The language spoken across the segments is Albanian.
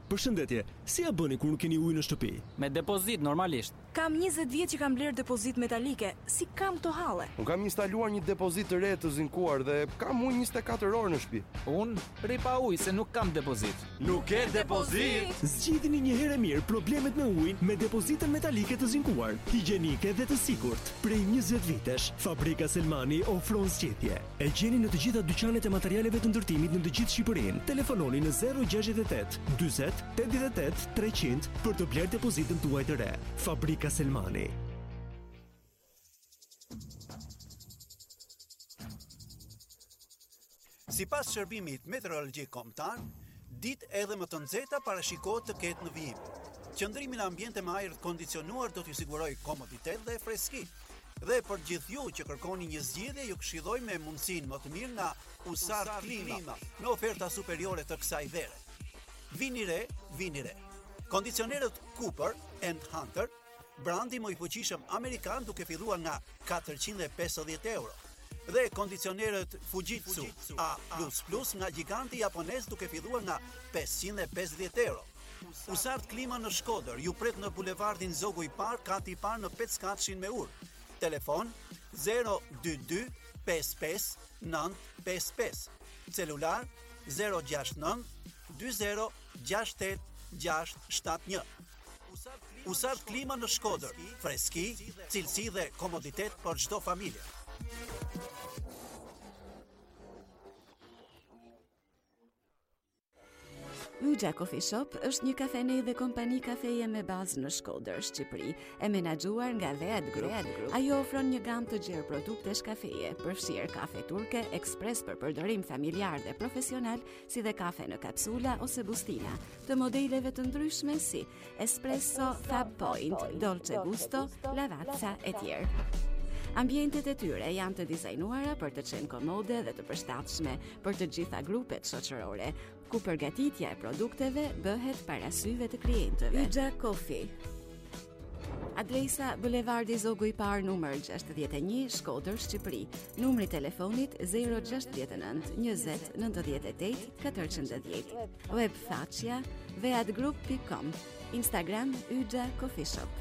Përshëndetje, si ja bëni kur nuk keni ujë në shtëpi? Me depozit normalisht. Kam 20 vjet që kam bler depozit metalike. Si kam to halle? Unë kam instaluar një depozit të re të zinkuar dhe kam ujë 24 orë në shtëpi. Unë rri pa ujë se nuk kam depozit. Nuk ke depozit? Zgjidhni një herë mirë problemet me ujin me depozitën metalike të zinkuar, higjienike dhe të sigurt. Prej 20 vitesh, Fabrika Selmani ofron zgjedhje. E gjeni në të gjitha dyqanet e materialeve të ndërtimit në të gjithë Shqipërinë. Telefononi në 068 40 88 300 për të bler depozitën tuaj të re. Fabrika Selmani. Sipas shërbimit meteorologjik kombëtar, ditë edhe më të nxehta parashikohet të ketë në vijim. Qëndrimi në ambjente me ajër të kondicionuar do t'ju sigurojë komoditet dhe freski. Dhe për gjithë ju që kërkoni një zgjidhje, ju këshilloj me mundësinë më të mirë nga Usart Klima, me oferta superiore të kësaj vere. Vini re. Kondicionerët Cooper and Hunter, brandi më i fuqishëm amerikan, duke filluar nga 450 euro. Dhe kondicionerët Fujitsu A++ nga giganti japonez, duke filluar nga 550 euro. Usart Klima në Shkodër ju pret në bulevardin Zogu i Parë, kati i parë në Peckatshin me Ur. Telefon 022 55 955. Celular 069 20 68 671. Usart Klima në Shkodër. Freski, cilësi dhe komoditet për çdo familje. Yxha Coffee Shop është një kafene dhe kompani kafeje me bazë në Shkodër, Shqipëri, e menaxhuar nga Vead Group. Ajo ofron një gamë të gjerë produktesh kafeje, përfshirë kafe turke, ekspres për përdorim familjar dhe profesional, si dhe kafe në kapsula ose bustina, të modeleve të ndryshme si espresso, Fab Point, Dolce Gusto, Lavazza e tjerë. Ambientet e tyre janë të dizajnuara për të qenë komode dhe të përshtatshme për të gjitha grupet shoqërore, ku përgatitja e produkteve bëhet para syve të klientëve. Yxha Coffee. Adresa Bulevardi Zogu i Parë numër 61, Shkodër, Shqipëri. Numri telefonit 069 20 98 410. Web faqja veadgroup.com. Instagram Yxha Coffee Shop.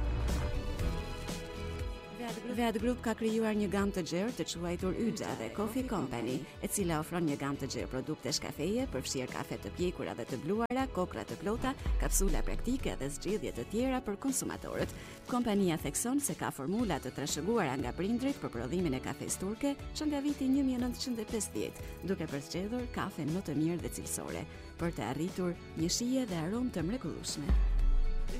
Vead Group ka krijuar një gamë të gjerë të quajtur Yxha dhe Coffee Company, e cila ofron një gamë të gjerë produktesh kafeje, përfshirë kafe të pjekura dhe të bluara, kokra të plota, kapsula praktike dhe zgjedhje të tjera për konsumatorët. Kompania thekson se ka formula të trashëguara nga prindrit për prodhimin e kafes turke që nga viti 1950, duke përzgjedhur kafen më të mirë dhe cilësore, për të arritur një shije dhe aromë të mrekullueshme.